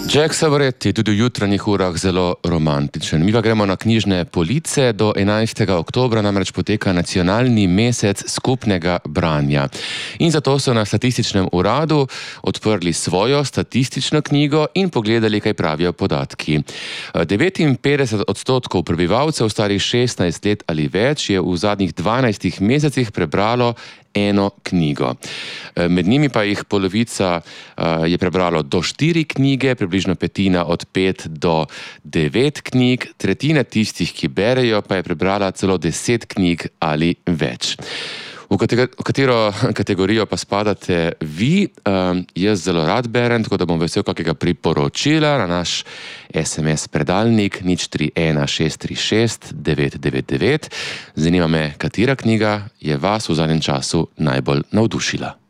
Jack Savoret je tudi v jutranjih urah zelo romantičen. Mi pa gremo na knjižne police. Do 11. oktobra namreč poteka nacionalni mesec skupnega branja. In zato so na Statističnem uradu odprli svojo statistično knjigo in pogledali, kaj pravijo podatki. 59% prebivalcev starih 16 let ali več je v zadnjih 12 mesecih prebralo eno knjigo. Med njimi pa jih polovica je prebralo do 4 knjige, približno petina od 5 do 9 knjig, tretjina tistih, ki berejo, pa je prebrala celo 10 knjig ali več. V katero kategorijo pa spadate vi? Jaz zelo rad berem, tako da bom vesel kakega priporočila na naš SMS predalnik 031 636 999. Zanima me, katera knjiga je vas v zadnjem času najbolj navdušila.